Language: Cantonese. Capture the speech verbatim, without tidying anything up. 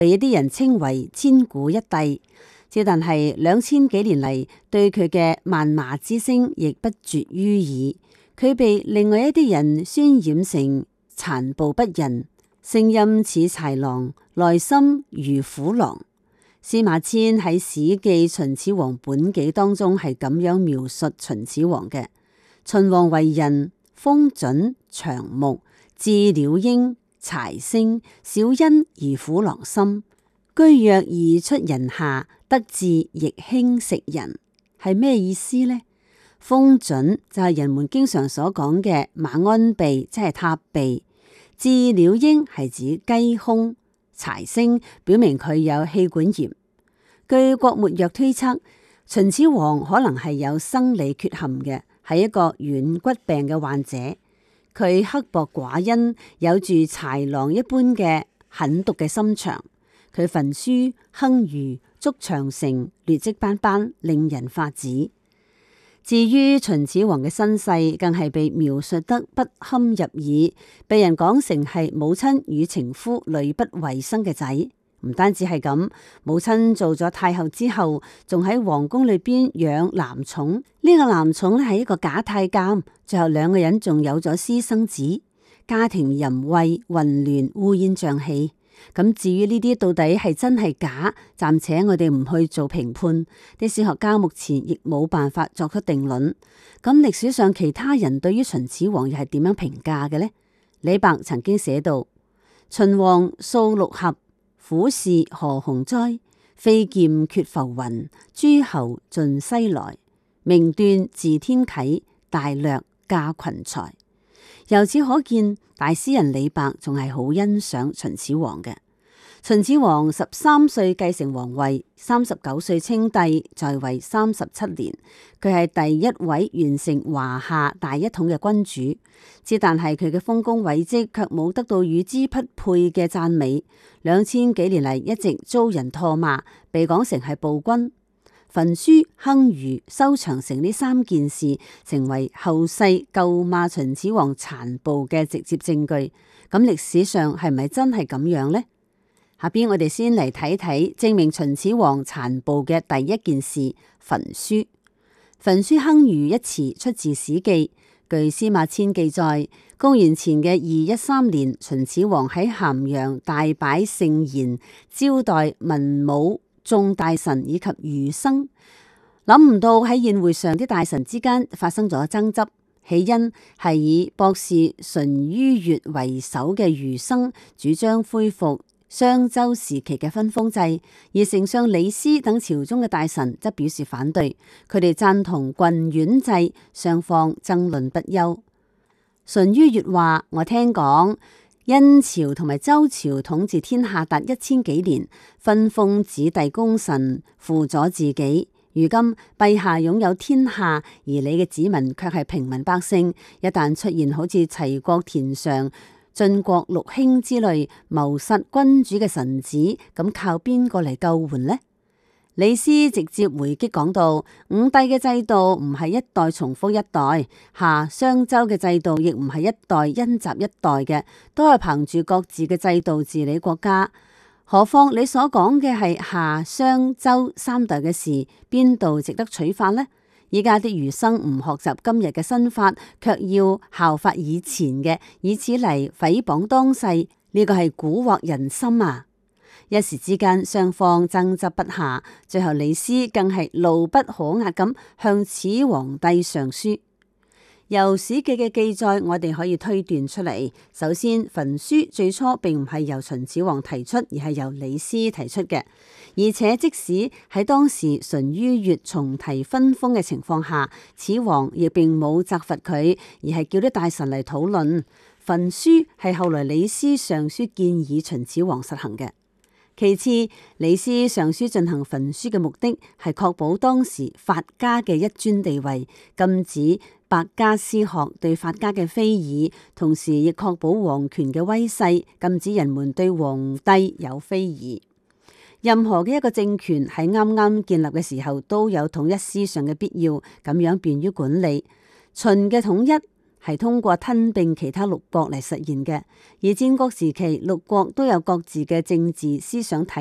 被一啲人稱為千古一帝。之但係兩千幾年嚟，對佢嘅謾罵之聲亦不絕於耳。佢被另外一啲人渲染成殘暴不仁，聲音似豺狼，內心如虎狼。司馬遷喺《史記·秦始皇本紀》當中係咁樣描述秦始皇嘅：秦王為人，豐準長目，鷙鳥鷹，豺星，小恩而虎狼心，居弱而出人下，得志亦輕食人。係咩意思呢？豐準就係人們經常所講嘅馬鞍鼻，即係塌鼻；鷙鳥鷹係指雞胸；豺星表明佢有氣管炎。據郭沫若推測，秦始皇可能係有生理缺陷嘅，係一個軟骨病嘅患者。佢刻薄寡恩，有住豺狼一般嘅狠毒嘅心腸。佢焚書坑儒，築長城，劣跡斑斑，令人髮指。至於秦始皇嘅身世，更係被描述得不堪入耳，被人講成係母親與情夫呂不韋生嘅仔。唔單止係咁，母親做咗太后之後，仲喺皇宮裏邊養男寵。呢、這個男寵咧係一個假太監，最後兩個人仲有咗私生子，家庭淫穢混亂，烏煙瘴氣。咁至於呢啲到底係真係假，暫且我哋唔去做評判。啲史學家目前亦冇辦法作出定論。咁歷史上其他人對於秦始皇又係點樣評價嘅呢？李白曾經寫到：秦王素六合，虎視何鴻哉？飛劍決浮雲，諸侯盡西來。名斷自天啟，大略駕群才。由此可見，大詩人李白仲係好欣賞秦始皇嘅。秦始皇十三歲繼承皇位，三十九歲稱帝，在位三十七年。佢係第一位完成華夏大一統嘅君主。之但係佢嘅豐功偉績卻冇得到與之匹配嘅讚美。兩千幾年嚟一直遭人唾罵，被講成係暴君。焚書坑儒修長城呢三件事，成為後世咒罵秦始皇殘暴嘅直接證據。咁歷史上係咪真係咁樣呢？下邊我哋先嚟睇睇證明秦始皇殘暴嘅第一件事：焚書。焚書坑儒一詞出自《史記》。據司馬遷記載，公元前嘅二一三年，秦始皇喺咸陽大擺盛筵，招待文武眾大臣以及儒生。諗唔到喺宴會上啲大臣之間發生咗爭執，起因係以博士淳于越為首嘅儒生主張恢復商周時期嘅分封制，而丞相李斯等朝中嘅大臣則表示反對，佢哋贊同郡縣制，雙方爭論不休。淳于越話：我聽講殷朝同埋周朝統治天下達一千幾年，分封子弟功臣，輔佐自己。如今陛下擁有天下，而你嘅子民卻係平民百姓，一旦出現好似齊國田常、晉國陸興之類謀殺君主嘅臣子，咁靠邊個嚟救援呢？李斯直接回擊講到：五帝嘅制度唔係一代重複一代，夏商周嘅制度亦唔係一代因襲一代嘅，都係憑住各自嘅制度治理國家。何況你所講嘅係夏商周三代嘅事，邊度值得取法呢？依家啲儒生唔學習今日嘅新法，卻要效法以前嘅，以此嚟誹謗當世，呢個係蠱惑人心啊！一時之間，雙方爭執不下，最後李斯更係怒不可遏咁向始皇帝上書。由史記嘅記載，我哋可以推斷出嚟。首先，焚書最初並唔係由秦始皇提出，而係由李斯提出嘅。而且即使喺當時淳于越重提分封嘅情況下，始皇亦並冇責罰佢，而係叫啲大臣嚟討論。焚書係後來李斯上書建議秦始皇實行嘅。其次，李斯上書進行焚書嘅目的係確保當時法家嘅一尊地位，禁止百家詩學對法家嘅非議，同時亦確保皇權嘅威勢，禁止人們對皇帝有非議。任何嘅一個政權喺啱啱建立嘅時候，都有統一思想嘅必要，咁樣便於管理。秦嘅統一係通過吞併其他六國嚟實現嘅。而戰國時期，六國都有各自嘅政治思想體